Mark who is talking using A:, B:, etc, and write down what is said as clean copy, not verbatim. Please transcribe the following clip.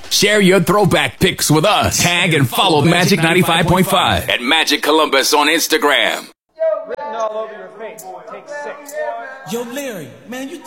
A: Share your throwback pics with us. Tag and follow Magic 95.5 at Magic Columbus on Instagram.
B: Written all over your face. Take 6.
C: Yo, Larry, man, you